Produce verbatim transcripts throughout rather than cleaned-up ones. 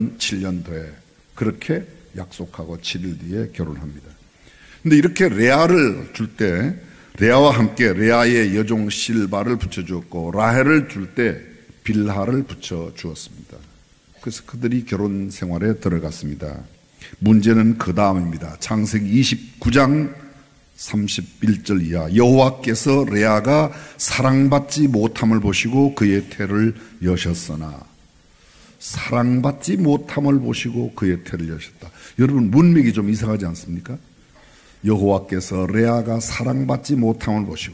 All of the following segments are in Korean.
칠 년도에 그렇게 약속하고 칠 일 뒤에 결혼합니다. 근데 이렇게 레아를 줄 때 레아와 함께 레아의 여종 실바를 붙여주었고 라헬을 줄 때 빌하를 붙여주었습니다. 그래서 그들이 결혼 생활에 들어갔습니다. 문제는 그 다음입니다. 창세기 이십구 장 삼십일 절 이하. 여호와께서 레아가 사랑받지 못함을 보시고 그의 태를 여셨으나, 사랑받지 못함을 보시고 그의 태를 여셨다. 여러분, 문맥이 좀 이상하지 않습니까? 여호와께서 레아가 사랑받지 못함을 보시고,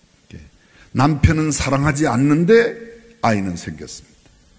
남편은 사랑하지 않는데 아이는 생겼습니다.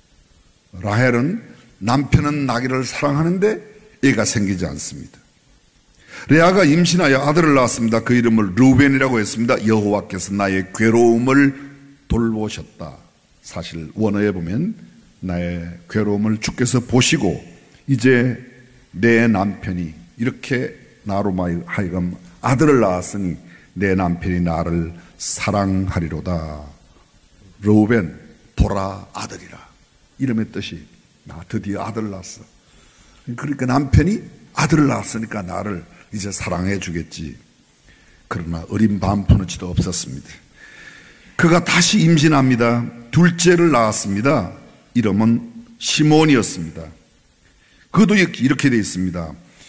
라헬은 남편은 나귀를 사랑하는데 애가 생기지 않습니다. 레아가 임신하여 아들을 낳았습니다. 그 이름을 르우벤이라고 했습니다. 여호와께서 나의 괴로움을 돌보셨다. 사실 원어에 보면 나의 괴로움을 주께서 보시고 이제 내 남편이 이렇게 나로 하여금 아들을 낳았으니 내 남편이 나를 사랑하리로다. 르우벤, 보라 아들이라. 이름의 뜻이 나 드디어 아들을 낳았어. 그러니까 남편이 아들을 낳았으니까 나를 이제 사랑해 주겠지. 그러나 어린 반푼어치도 없었습니다. 그가 다시 임신합니다. 둘째를 낳았습니다. 이름은 시몬이었습니다. 그도 이렇게 되어 있습니다.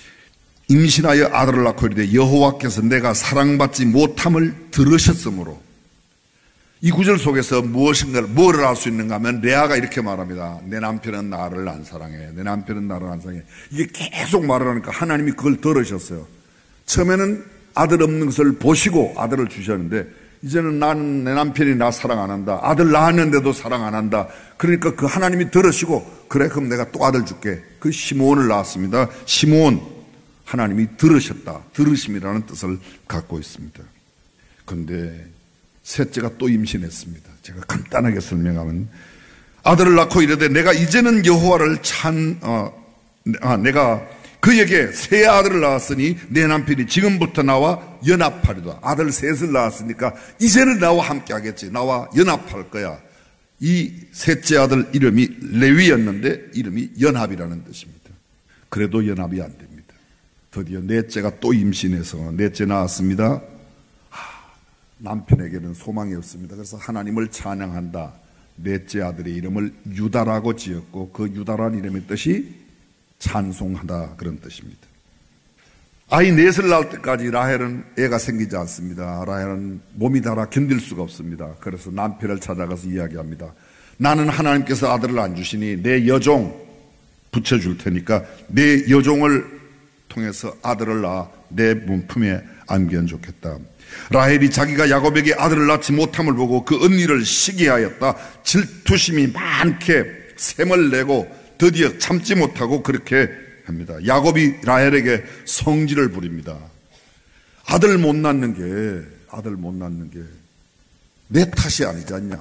임신하여 아들을 낳고 이르되 여호와께서 내가 사랑받지 못함을 들으셨으므로. 이 구절 속에서 무엇인가를, 뭐를 알 수 있는가 하면 레아가 이렇게 말합니다. 내 남편은 나를 안 사랑해. 내 남편은 나를 안 사랑해. 이게 계속 말을 하니까 하나님이 그걸 들으셨어요. 처음에는 아들 없는 것을 보시고 아들을 주셨는데 이제는 나는 내 남편이 나 사랑 안 한다. 아들 낳았는데도 사랑 안 한다. 그러니까 그 하나님이 들으시고 그래 그럼 내가 또 아들 줄게. 그 시므온을 낳았습니다. 시므온, 하나님이 들으셨다. 들으심이라는 뜻을 갖고 있습니다. 그런데 셋째가 또 임신했습니다. 제가 간단하게 설명하면 아들을 낳고 이르되 내가 이제는 여호와를 찬 어, 아, 내가 그에게 새 아들을 낳았으니 내 남편이 지금부터 나와 연합하리다. 아들 셋을 낳았으니까 이제는 나와 함께 하겠지. 나와 연합할 거야. 이 셋째 아들 이름이 레위였는데 이름이 연합이라는 뜻입니다. 그래도 연합이 안 됩니다. 드디어 넷째가 또 임신해서 넷째 낳았습니다. 남편에게는 소망이 없습니다. 그래서 하나님을 찬양한다. 넷째 아들의 이름을 유다라고 지었고 그 유다라는 이름의 뜻이 찬송하다 그런 뜻입니다. 아이 넷을 낳을 때까지 라헬은 애가 생기지 않습니다. 라헬은 몸이 닳아 견딜 수가 없습니다. 그래서 남편을 찾아가서 이야기합니다. 나는 하나님께서 아들을 안 주시니 내 여종 붙여줄 테니까 내 여종을 통해서 아들을 낳아 내 몸품에 안기면 좋겠다. 라헬이 자기가 야곱에게 아들을 낳지 못함을 보고 그 언니를 시기하였다. 질투심이 많게 샘을 내고 드디어 참지 못하고 그렇게 합니다. 야곱이 라헬에게 성질을 부립니다. 아들 못 낳는 게 아들 못 낳는 게 내 탓이 아니지 않냐.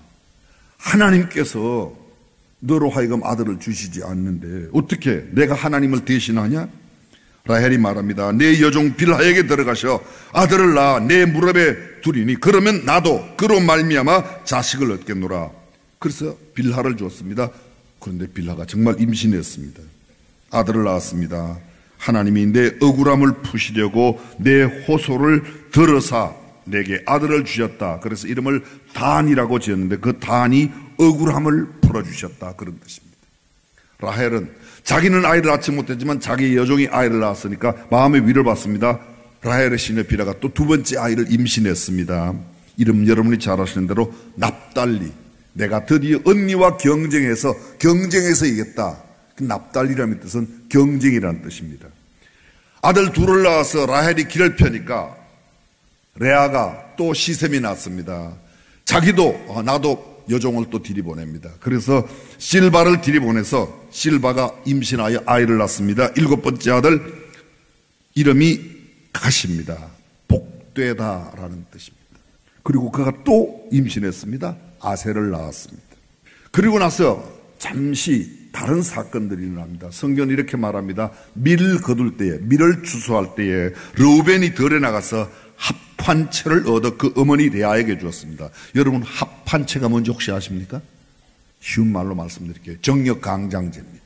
하나님께서 너로 하여금 아들을 주시지 않는데 어떻게 내가 하나님을 대신하냐? 라헬이 말합니다. 내 여종 빌하에게 들어가셔 아들을 낳아 내 무릎에 두리니 그러면 나도 그로 말미암아 자식을 얻겠노라. 그래서 빌하를 주었습니다. 그런데 빌하가 정말 임신했습니다. 아들을 낳았습니다. 하나님이 내 억울함을 푸시려고 내 호소를 들으사 내게 아들을 주셨다. 그래서 이름을 단이라고 지었는데 그 단이 억울함을 풀어주셨다 그런 뜻입니다. 라헬은 자기는 아이를 낳지 못했지만 자기 여종이 아이를 낳았으니까 마음의 위를 받습니다. 라헬의 시녀 빌하가 또 두 번째 아이를 임신했습니다. 이름 여러분이 잘 아시는 대로 납달리. 내가 드디어 언니와 경쟁해서 경쟁해서 이겼다. 납달리라는 뜻은 경쟁이라는 뜻입니다. 아들 둘을 낳아서 라헬이 길을 펴니까 레아가 또 시셈이 났습니다. 자기도 어, 나도 여종을 또 들이보냅니다. 그래서 실바를 들이보내서 실바가 임신하여 아이를 낳습니다. 일곱 번째 아들 이름이 가시입니다. 복되다라는 뜻입니다. 그리고 그가 또 임신했습니다. 아셀을 낳았습니다. 그리고 나서 잠시 다른 사건들이 일어납니다. 성경은 이렇게 말합니다. 밀을 거둘 때에, 밀을 추수할 때에 르우벤이 들에 나가서 합판채를 얻어 그 어머니 레아에게 주었습니다. 여러분 합판채가 뭔지 혹시 아십니까? 쉬운 말로 말씀드릴게요. 정력 강장제입니다.